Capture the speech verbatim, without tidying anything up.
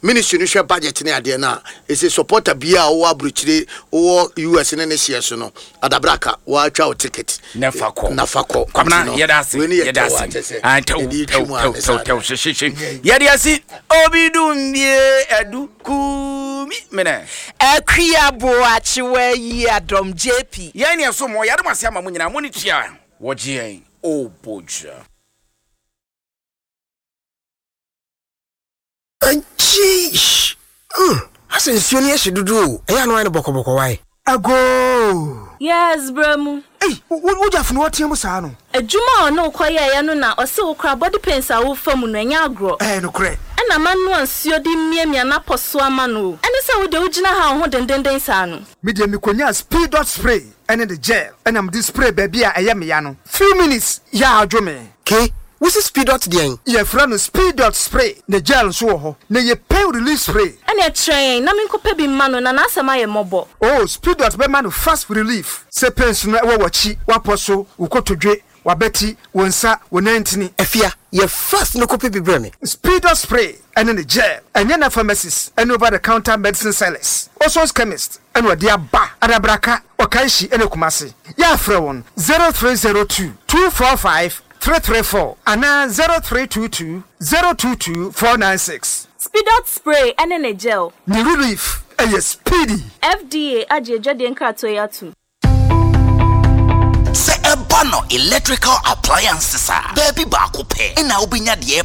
ministry no share budget ne ade na is a supporter bia o abruchire o U S ne ne share so no adabraka wa atwa o ticket nafa ko nafa ko kwamna yedase yedase ah taw taw taw shishi yedase obidumbie adukumi mena akria bo achiwe yi adom J P yani eso mo yade mase ama munyina mo ni tua woje o boja Anchi. Hmm. Asa nsuo ni ehye dudu. Eya no ane boko boko wai. Ago. Yes, Bremu. Hey, wo jafunu wotie mu saa no. Adwuma ono koye ya no na ose wo kra body pains a wo famu no anya agro. Eh no kre. Ana manu ansuo di miamia na poso ama no. Ene se wo de ugina ha ho dendenden saa no. Me de me konya speed dot spray ene the gel. Ena me di spray baby a eye me ya no. Few minutes ya adwome. Ke what's the speed dot den? Ye fra no speed dot spray. The gel so ho. Na ye pain release spray. Ene train na me nkopa bi ma no na na asema ye mobo. Oh, speed dot be man fast relief. Se pains no e wo wachi, waposo, ukotodwe, wabeti, wonsa, wonantini. Efia, ye fast no copy bi breme. Speed dot spray and in the gel. And na pharmacies and over the counter medicine sellers. Also chemist and what dia ba adabraka okaishi ene kumase. Ya fra won zero three zero two two four five three three four and zero three two two zero two two four nine six. Speed dot spray and in a gel. Ni relief and yes speedy. F D A aje jade nkrato ya tu. Se ebono electrical appliances a baby ba ko pe na obinya de